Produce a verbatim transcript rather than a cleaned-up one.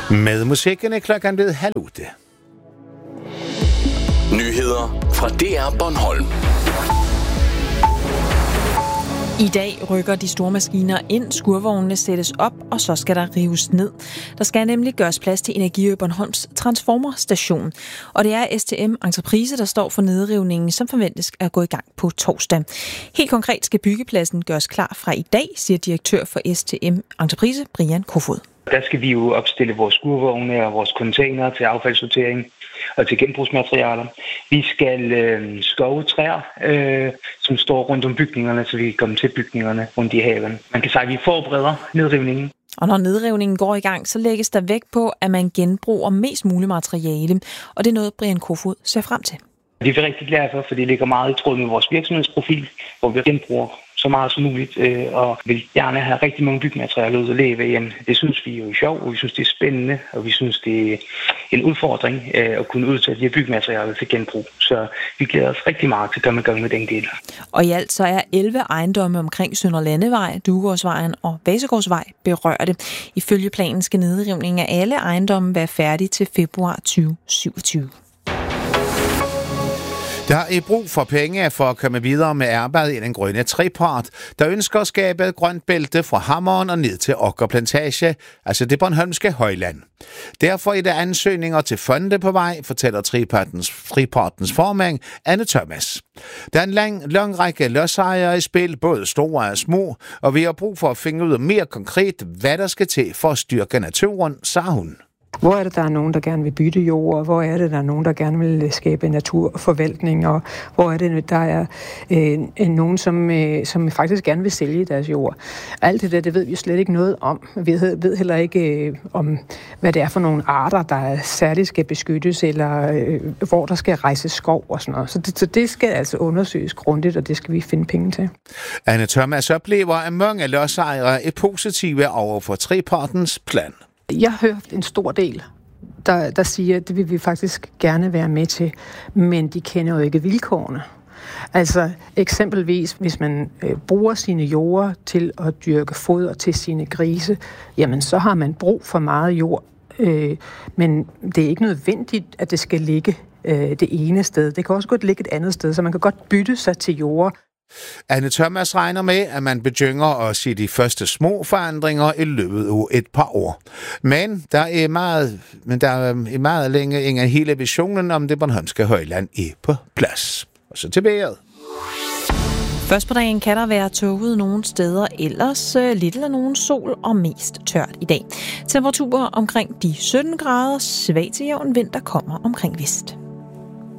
Med musikken er klokken blevet halv otte. Nyheder fra D R Bornholm. I dag rykker de store maskiner ind, skurvognene sættes op, og så skal der rives ned. Der skal nemlig gøres plads til Energiø Bornholms transformerstation. Og det er S T M Entreprise, der står for nedrivningen, som forventes at gå i gang på torsdag. Helt konkret skal byggepladsen gøres klar fra i dag, siger direktør for S T M Entreprise, Brian Kofod. Der skal vi jo opstille vores skurvogne og vores container til affaldssortering og til genbrugsmaterialer. Vi skal øh, skove træer, øh, som står rundt om bygningerne, så vi kan komme til bygningerne rundt i haven. Man kan sige, at vi forbereder nedrivningen. Og når nedrivningen går i gang, så lægges der vægt på, at man genbruger mest muligt materiale. Og det er noget, Brian Kofod ser frem til. Det er vi rigtig glade for, for det ligger meget i tråd med vores virksomhedsprofil, hvor vi genbruger så meget som muligt, øh, og vil gerne have rigtig mange byggematerialer ud at leve igen. Det synes vi jo er sjovt, og vi synes, det er spændende, og vi synes, det er en udfordring øh, at kunne udtage de her byggematerialer til genbrug. Så vi glæder os rigtig meget til at komme i gang med den del. Og i alt så er elleve ejendomme omkring Sønder Landevej, Dugårdsvejen og Vasegårdsvej berørte. Ifølge planen skal nedrivningen af alle ejendomme være færdig til februar tyve syvogtyve. Der er brug for penge for at komme videre med arbejdet i den grønne trepart, der ønsker at skabe et grønt bælte fra Hammeren og ned til Okker Plantage, altså det bornholmske højland. Derfor er der ansøgninger til fonde på vej, fortæller trepartens, trepartens formand Anne Thomas. Der er en lang, lang række lodsejere i spil, både store og små, og vi har brug for at finde ud af mere konkret, hvad der skal til for at styrke naturen, sagde hun. Hvor er det, der er nogen, der gerne vil bytte jord, og hvor er det, der er nogen, der gerne vil skabe naturforvaltning, og hvor er det, der er øh, nogen, som, øh, som faktisk gerne vil sælge deres jord. Alt det der, det ved vi slet ikke noget om. Vi ved heller ikke øh, om, hvad det er for nogle arter, der særligt skal beskyttes, eller øh, hvor der skal rejse skov og sådan noget. Så det, så det skal altså undersøges grundigt, og det skal vi finde penge til. Anne Thomas oplever, at mange lodsejere er positive over for trepartens plan. Jeg har hørt en stor del, der, der siger, at det vil vi faktisk gerne være med til, men de kender jo ikke vilkårene. Altså eksempelvis, hvis man øh, bruger sine jorder til at dyrke foder til sine grise, jamen så har man brug for meget jord, øh, men det er ikke nødvendigt, at det skal ligge øh, det ene sted. Det kan også godt ligge et andet sted, så man kan godt bytte sig til jorder. Anne Thomas regner med, at man begynder at se de første små forandringer i løbet af et par år. Men der er meget, men der er meget længe ingen hele visionen om det bornholmske højland er på plads. Og så til vejret. Først på dagen kan der være tåget nogle steder, ellers lidt eller nogen sol og mest tørt i dag. Temperaturer omkring de sytten grader, svag til jævn vind, der kommer omkring vest.